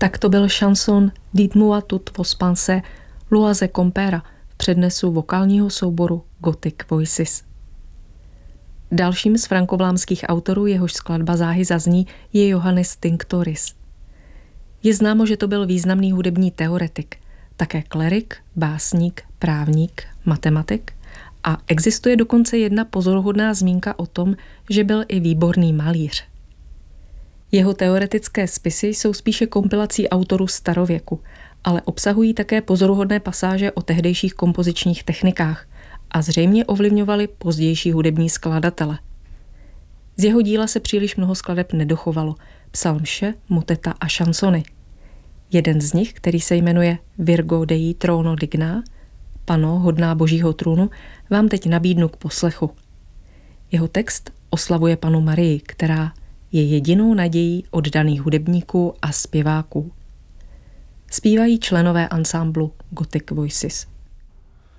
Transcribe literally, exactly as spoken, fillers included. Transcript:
Tak to byl šanson Dites-moi toutes vos pensées, Louise Compère v přednesu vokálního souboru Gothic Voices. Dalším z frankovlámských autorů, jehož skladba záhy zazní, je Johannes Tinctoris. Je známo, že to byl významný hudební teoretik, také klerik, básník, právník, matematik a existuje dokonce jedna pozoruhodná zmínka o tom, že byl i výborný malíř. Jeho teoretické spisy jsou spíše kompilací autorů starověku, ale obsahují také pozoruhodné pasáže o tehdejších kompozičních technikách a zřejmě ovlivňovaly pozdější hudební skladatele. Z jeho díla se příliš mnoho skladeb nedochovalo, psal mše, moteta a šansony. Jeden z nich, který se jmenuje Virgo Dei Trono Digna, Pano hodná božího trůnu, vám teď nabídnu k poslechu. Jeho text oslavuje Pannu Marii, která je jedinou nadějí oddaných hudebníků a zpěváků. Zpívají členové ansámblu Gothic Voices.